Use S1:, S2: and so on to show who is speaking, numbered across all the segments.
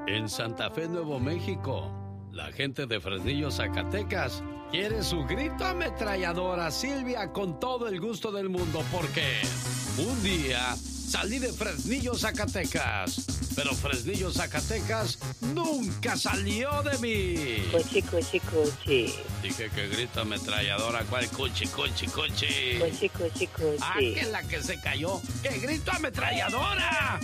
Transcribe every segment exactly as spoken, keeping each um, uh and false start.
S1: En Santa Fe, Nuevo México, la gente de Fresnillo, Zacatecas, quiere su grito ametrallador a Silvia con todo el gusto del mundo, porque un día salí de Fresnillo, Zacatecas, pero Fresnillo, Zacatecas nunca salió de mí.
S2: Cuchi, cuchi, cuchi.
S1: Dije que grito ametralladora, ¿cuál cuchi, cuchi, cuchi?
S2: Cuchi, cuchi, cuchi.
S1: Ah, que es la que se cayó. ¡Que grito ametralladora!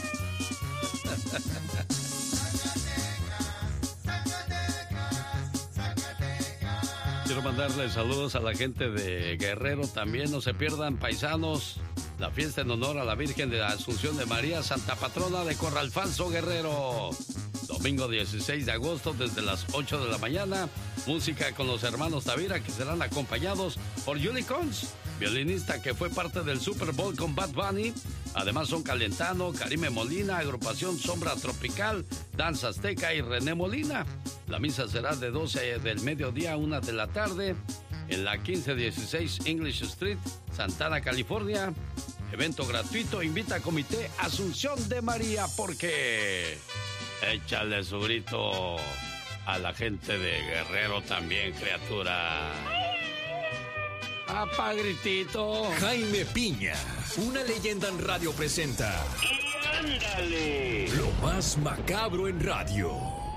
S1: Quiero mandarle saludos a la gente de Guerrero también. No se pierdan, paisanos, la fiesta en honor a la Virgen de la Asunción de María, Santa Patrona de Corral Falso, Guerrero. Domingo dieciséis de agosto desde las ocho de la mañana. Música con los hermanos Tavira, que serán acompañados por Julie Cons, violinista que fue parte del Super Bowl con Bad Bunny. Además son Calentano, Karime Molina, agrupación Sombra Tropical, Danza Azteca y René Molina. La misa será de doce del mediodía a una de la tarde en la quince dieciséis English Street, Santana, California. Evento gratuito, invita a Comité Asunción de María, porque échale su grito a la gente de Guerrero también, criatura. ¡Apa, gritito!
S3: Jaime Piña, una leyenda en radio presenta.
S4: ¡Y ándale!
S3: Lo más macabro en radio.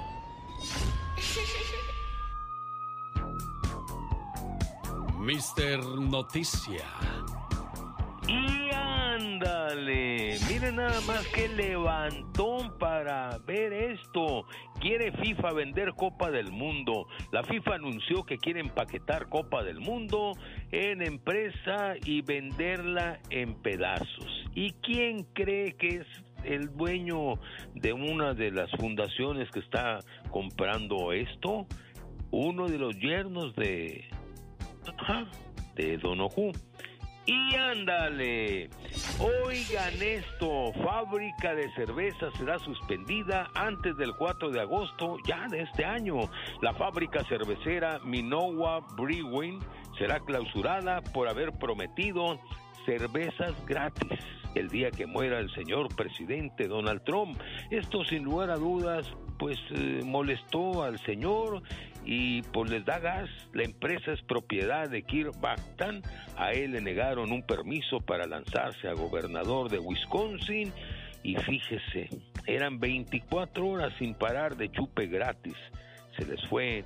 S1: Mister Noticia.
S4: ¡Y ándale! Miren nada más que levantón para ver esto. Quiere FIFA vender Copa del Mundo. La FIFA anunció que quiere empaquetar Copa del Mundo en empresa y venderla en pedazos. ¿Y quién cree que es el dueño de una de las fundaciones que está comprando esto? Uno de los yernos de... Ajá, de Don Ojú. Y ándale, oigan esto, fábrica de cerveza será suspendida antes del cuatro de agosto ya de este año. La fábrica cervecera Minowa Brewing será clausurada por haber prometido cervezas gratis el día que muera el señor presidente Donald Trump. Esto sin lugar a dudas pues eh, molestó al señor y pues les da gas. La empresa es propiedad de Kirk Bachtan. A él le negaron un permiso para lanzarse a gobernador de Wisconsin y fíjese, eran veinticuatro horas sin parar de chupe gratis. Se les fue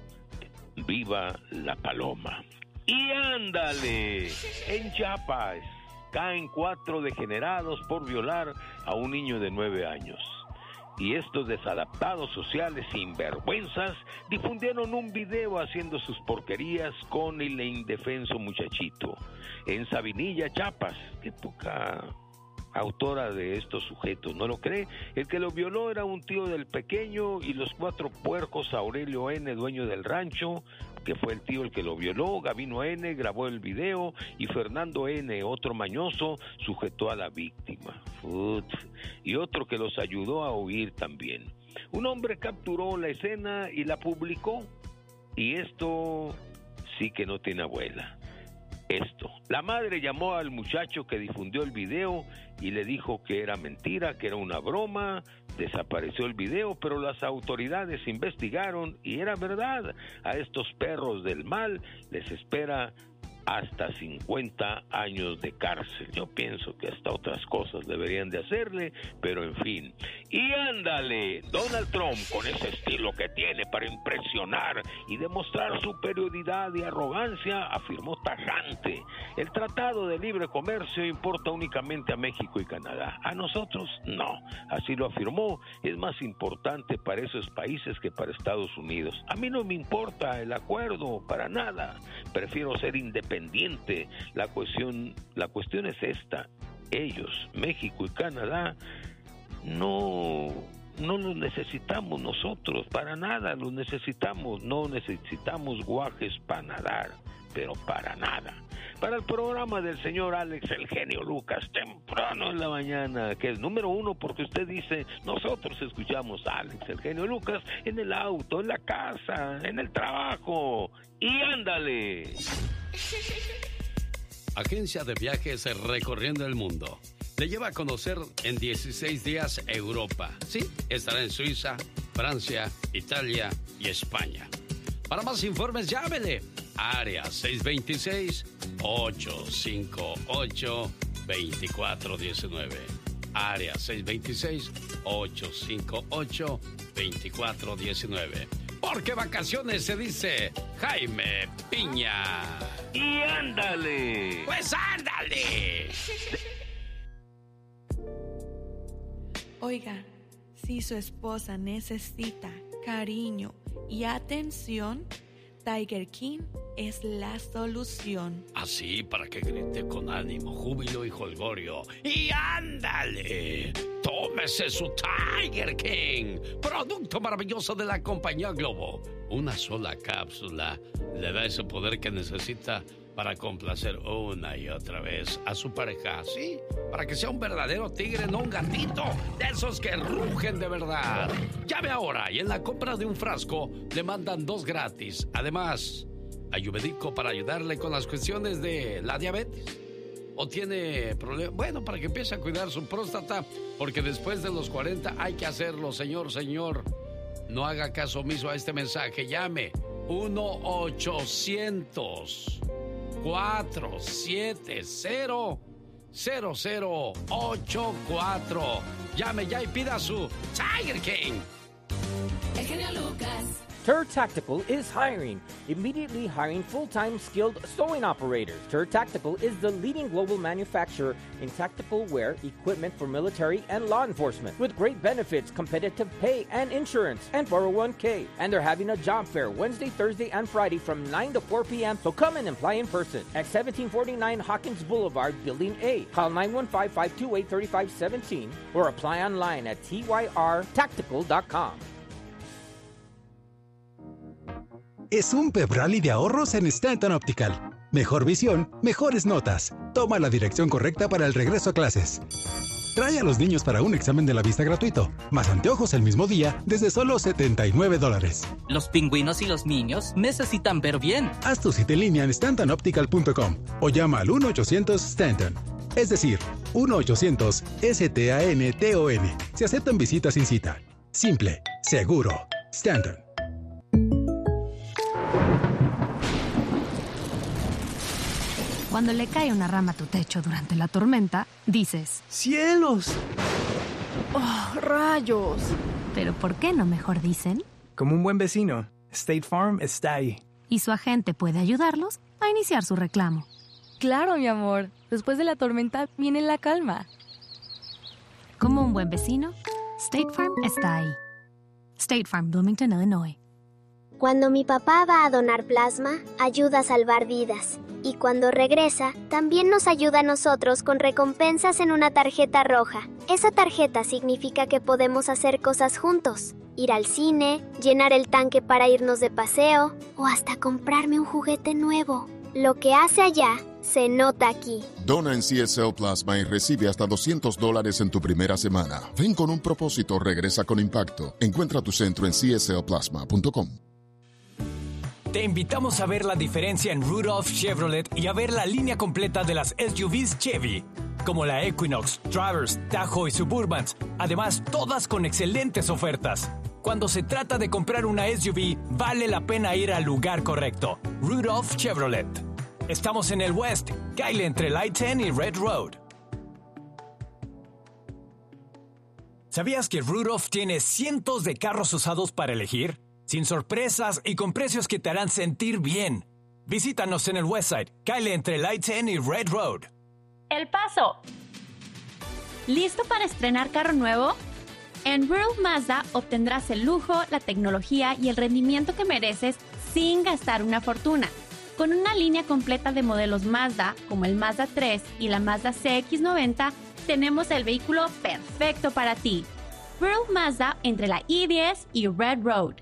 S4: viva la paloma. Y ándale, en Chiapas caen cuatro degenerados por violar a un niño de nueve años. Y estos desadaptados sociales sinvergüenzas difundieron un video haciendo sus porquerías con el indefenso muchachito. En Sabinilla, Chiapas, qué poca autora de estos sujetos, ¿no lo cree? El que lo violó era un tío del pequeño y los cuatro puercos. Aurelio N., dueño del rancho, que fue el tío el que lo violó. Gavino N. grabó el video y Fernando N., otro mañoso, sujetó a la víctima. Uf. Y otro que los ayudó a huir también. Un hombre capturó la escena y la publicó. Y esto sí que no tiene abuela. Esto, la madre llamó al muchacho que difundió el video y le dijo que era mentira, que era una broma. Desapareció el video, pero las autoridades investigaron y era verdad. A estos perros del mal les espera hasta cincuenta años de cárcel. Yo pienso que hasta otras cosas deberían de hacerle, pero en fin. Y ándale, Donald Trump, con ese estilo que tiene para impresionar y demostrar superioridad y arrogancia, afirmó tajante: el Tratado de Libre Comercio importa únicamente a México y Canadá. A nosotros, no. Así lo afirmó. Es más importante para esos países que para Estados Unidos. A mí no me importa el acuerdo, para nada. Prefiero ser independiente. La cuestión, la cuestión es esta: ellos, México y Canadá, no, no los necesitamos nosotros, para nada los necesitamos. No necesitamos guajes para nadar, pero para nada. Para el programa del señor Alex El Genio Lucas, temprano en la mañana, que es número uno porque usted dice, nosotros escuchamos a Alex El Genio Lucas en el auto, en la casa, en el trabajo. Y ándale.
S1: Agencia de viajes recorriendo el mundo. Le lleva a conocer en dieciséis días Europa. Sí, estará en Suiza, Francia, Italia y España. Para más informes, llámele. Área seis dos seis, ocho cinco ocho, dos cuatro uno nueve. Área seis dos seis, ocho cinco ocho, dos cuatro uno nueve. Porque vacaciones se dice Jaime Piña.
S4: ¡Y ándale!
S1: ¡Pues ándale!
S5: Oiga, si su esposa necesita cariño y atención, Tiger King es la solución.
S1: Así, para que grite con ánimo, júbilo y jolgorio. ¡Y ándale! ¡Tómese su Tiger King! Producto maravilloso de la compañía Globo. Una sola cápsula le da ese poder que necesita para complacer una y otra vez a su pareja. Sí, para que sea un verdadero tigre, no un gatito, de esos que rugen de verdad. Llame ahora y en la compra de un frasco le mandan dos gratis. Además, ayurvédico para ayudarle con las cuestiones de la diabetes. O tiene problemas, bueno, para que empiece a cuidar su próstata, porque después de los cuarenta hay que hacerlo, señor, señor. No haga caso omiso a este mensaje. Llame uno ochocientos, cuatro siete cero, cero cero ocho cuatro. Llame ya y pida su Tiger King.
S6: El genio Lucas.
S7: Tur Tactical is hiring. Immediately hiring full-time skilled sewing operators. Tur Tactical is the leading global manufacturer in tactical wear equipment for military and law enforcement, with great benefits, competitive pay, and insurance, and four oh one k. And they're having a job fair Wednesday, Thursday, and Friday from nine to four p.m. So come and apply in person at seventeen forty-nine Hawkins Boulevard, Building A. Call nine one five, five two eight, three five one seven or apply online at T Y R tactical dot com.
S8: Es un pep rally de ahorros en Stanton Optical. Mejor visión, mejores notas. Toma la dirección correcta para el regreso a clases. Trae a los niños para un examen de la vista gratuito. Más anteojos el mismo día desde solo setenta y nueve dólares.
S9: Los pingüinos y los niños necesitan ver bien.
S8: Haz tu cita en línea en stanton optical punto com o llama al uno ochocientos Stanton. Es decir, uno ochocientos S T A N T O N. Se aceptan visitas sin cita. Simple, seguro. Stanton.
S10: Cuando le cae una rama a tu techo durante la tormenta, dices:
S11: ¡cielos!
S10: ¡Oh, rayos! Pero ¿por qué no mejor dicen?
S11: Como un buen vecino, State Farm está ahí.
S10: Y su agente puede ayudarlos a iniciar su reclamo.
S12: Claro, mi amor. Después de la tormenta viene la calma.
S10: Como un buen vecino, State Farm está ahí. State Farm, Bloomington, Illinois.
S13: Cuando mi papá va a donar plasma, ayuda a salvar vidas. Y cuando regresa, también nos ayuda a nosotros con recompensas en una tarjeta roja. Esa tarjeta significa que podemos hacer cosas juntos. Ir al cine, llenar el tanque para irnos de paseo o hasta comprarme un juguete nuevo. Lo que hace allá, se nota aquí.
S14: Dona en C S L Plasma y recibe hasta doscientos dólares en tu primera semana. Ven con un propósito, regresa con impacto. Encuentra tu centro en C S L plasma punto com.
S3: Te invitamos a ver la diferencia en Rudolph Chevrolet y a ver la línea completa de las S U Vs Chevy, como la Equinox, Traverse, Tahoe y Suburbans. Además, todas con excelentes ofertas. Cuando se trata de comprar una S U V, vale la pena ir al lugar correcto. Rudolph Chevrolet. Estamos en el West, Kyle entre Light ten y Red Road. ¿Sabías que Rudolph tiene cientos de carros usados para elegir? Sin sorpresas y con precios que te harán sentir bien. Visítanos en el Westside, Kyle entre Light ten y Red Road.
S15: El Paso. ¿Listo para estrenar carro nuevo? En Rural Mazda obtendrás el lujo, la tecnología y el rendimiento que mereces sin gastar una fortuna. Con una línea completa de modelos Mazda, como el Mazda tres y la Mazda C X noventa, tenemos el vehículo perfecto para ti. Rural Mazda entre la I diez y Red Road.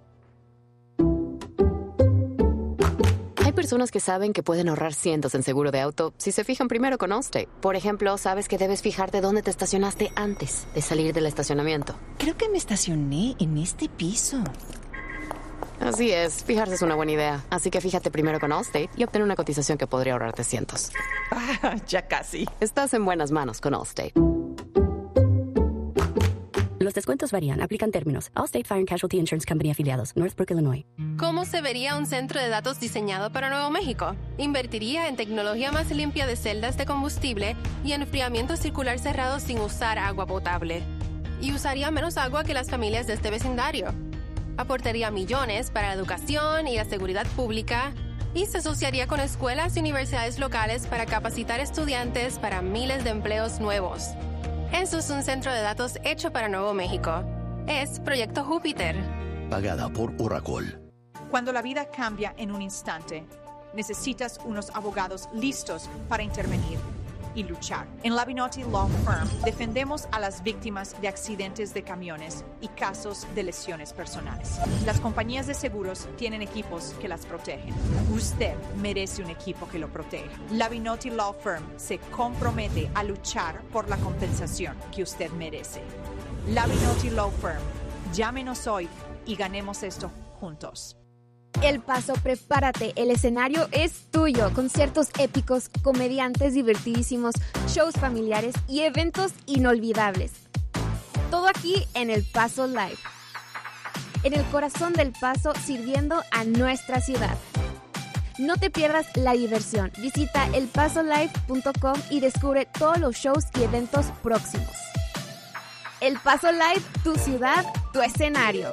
S16: Hay personas que saben que pueden ahorrar cientos en seguro de auto si se fijan primero con Allstate. Por ejemplo, sabes que debes fijarte dónde te estacionaste antes de salir del estacionamiento.
S17: Creo que me estacioné en este piso.
S16: Así es, fijarse es una buena idea. Así que fíjate primero con Allstate y obtén una cotización que podría ahorrarte cientos.
S17: Ah, ya casi.
S16: Estás en buenas manos con Allstate.
S18: Los descuentos varían. Aplican términos. Allstate Fire and Casualty Insurance Company afiliados. Northbrook, Illinois.
S19: ¿Cómo se vería un centro de datos diseñado para Nuevo México? Invertiría en tecnología más limpia de celdas de combustible y enfriamiento circular cerrado sin usar agua potable. Y usaría menos agua que las familias de este vecindario. Aportaría millones para la educación y la seguridad pública y se asociaría con escuelas y universidades locales para capacitar estudiantes para miles de empleos nuevos. Eso es un centro de datos hecho para Nuevo México. Es Proyecto Júpiter.
S20: Pagada por Oracle.
S21: Cuando la vida cambia en un instante, necesitas unos abogados listos para intervenir y luchar. En Labinotti Law Firm defendemos a las víctimas de accidentes de camiones y casos de lesiones personales. Las compañías de seguros tienen equipos que las protegen. Usted merece un equipo que lo proteja. Labinotti Law Firm se compromete a luchar por la compensación que usted merece. Labinotti Law Firm. Llámenos hoy y ganemos esto juntos.
S22: El Paso, prepárate, el escenario es tuyo. Conciertos épicos, comediantes divertidísimos, shows familiares y eventos inolvidables. Todo aquí en El Paso Live. En el corazón del Paso, sirviendo a nuestra ciudad. No te pierdas la diversión. Visita el paso live punto com y descubre todos los shows y eventos próximos. El Paso Live, tu ciudad, tu escenario.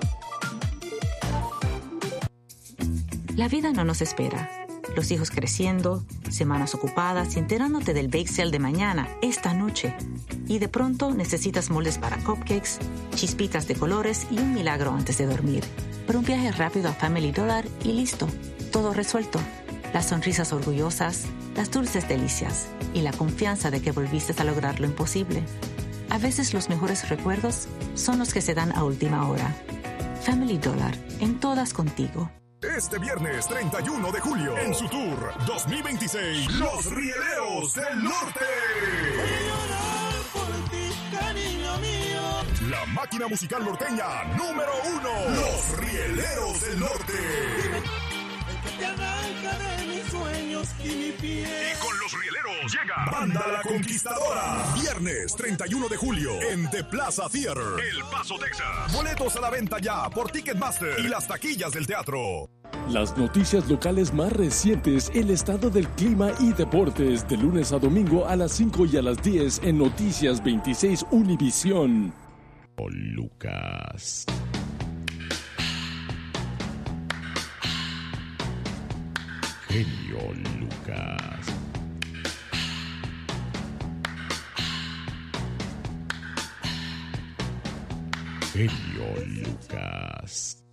S23: La vida no nos espera. Los hijos creciendo, semanas ocupadas y enterándote del bake sale de mañana, esta noche. Y de pronto necesitas moldes para cupcakes, chispitas de colores y un milagro antes de dormir. Pero un viaje rápido a Family Dollar y listo. Todo resuelto. Las sonrisas orgullosas, las dulces delicias y la confianza de que volviste a lograr lo imposible. A veces los mejores recuerdos son los que se dan a última hora. Family Dollar, en todas contigo.
S24: Este viernes treinta y uno de julio, en su tour dos mil veintiséis, Los Rieleros del Norte. La máquina musical norteña número uno. Los Rieleros del Norte.
S25: Te arranca de mis sueños y mi piel.
S24: Y con Los Rieleros llega Banda La Conquistadora. Viernes treinta y uno de julio en The Plaza Theater, El Paso, Texas. Boletos a la venta ya por Ticketmaster y las taquillas del teatro.
S26: Las noticias locales más recientes, el estado del clima y deportes, de lunes a domingo a las cinco y a las diez en Noticias veintiséis Univisión.
S27: Oh, Lucas. Genio Lucas. Genio Lucas.